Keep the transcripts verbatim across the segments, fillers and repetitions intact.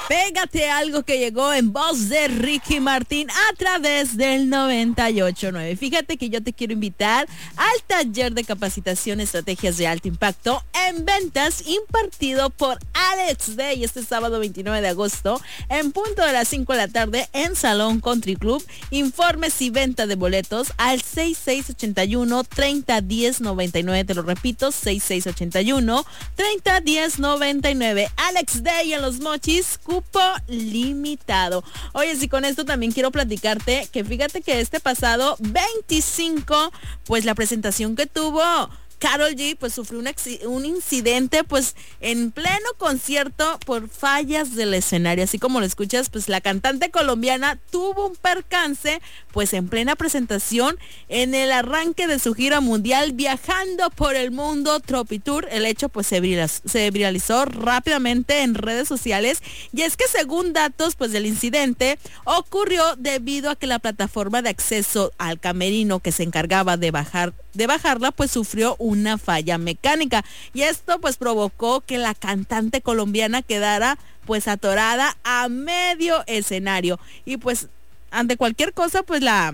Pégate, algo que llegó en voz de Ricky Martin a través del noventa y ocho punto nueve. Fíjate que yo te quiero invitar al taller de capacitación Estrategias de Alto Impacto en Ventas impartido por Alex Day este sábado veintinueve de agosto en punto de las cinco de la tarde en Salón Country Club. Informes y venta de boletos al seis seis ocho uno, tres cero uno cero, nueve nueve. Te lo repito, seis seis ocho uno, tres cero uno cero, nueve nueve. Alex Day en Los Mochis, cupo limitado. Oye, sí, con esto también quiero platicarte que fíjate que este pasado veinticinco, pues la presentación que tuvo Karol G, pues sufrió un, un incidente pues en pleno concierto por fallas del escenario. Así como lo escuchas, pues la cantante colombiana tuvo un percance pues en plena presentación en el arranque de su gira mundial viajando por el mundo Tropitour. El hecho pues se viralizó, se viralizó rápidamente en redes sociales, y es que según datos pues del incidente ocurrió debido a que la plataforma de acceso al camerino que se encargaba de bajar de bajarla pues sufrió una falla mecánica, y esto pues provocó que la cantante colombiana quedara pues atorada a medio escenario. Y pues ante cualquier cosa pues la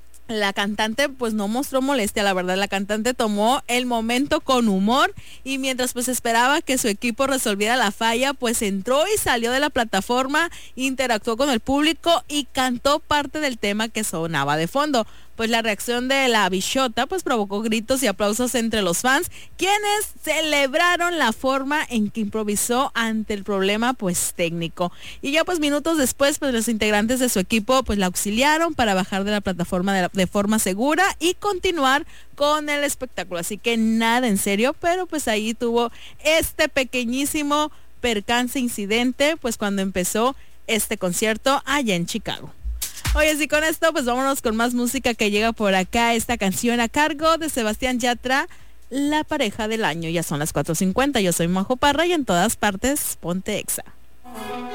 La cantante pues no mostró molestia, la verdad. La cantante tomó el momento con humor, y mientras pues esperaba que su equipo resolviera la falla, pues entró y salió de la plataforma, interactuó con el público y cantó parte del tema que sonaba de fondo. Pues la reacción de la bichota pues provocó gritos y aplausos entre los fans, quienes celebraron la forma en que improvisó ante el problema pues técnico. Y ya pues minutos después pues los integrantes de su equipo pues la auxiliaron para bajar de la plataforma de, la, de forma segura y continuar con el espectáculo. Así que nada en serio, pero pues ahí tuvo este pequeñísimo percance, incidente, pues cuando empezó este concierto allá en Chicago. Oye, sí, con esto pues vámonos con más música que llega por acá. Esta canción a cargo de Sebastián Yatra, La Pareja del Año. Ya son las cuatro cincuenta, yo soy Majo Parra y en todas partes ponte Exa.